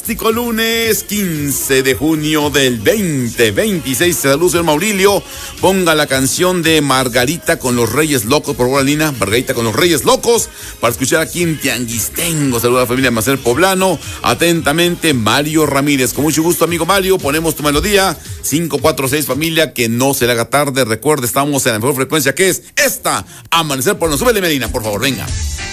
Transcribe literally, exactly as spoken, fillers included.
fantástico lunes quince de junio del veinte veintiséis. Saludos, señor Maurilio. Ponga la canción de Margarita con los Reyes Locos, por favor, Alina. Margarita con los Reyes Locos, para escuchar aquí en Tianguistengo. Saludos a la familia Macer Poblano. Atentamente, Mario Ramírez. Con mucho gusto, amigo Mario. Ponemos tu melodía. cinco cuatro seis, familia, que no se le haga tarde. Recuerde, estamos en la mejor frecuencia, que es esta. Amanecer por los. Súbele, Medina, por favor, venga.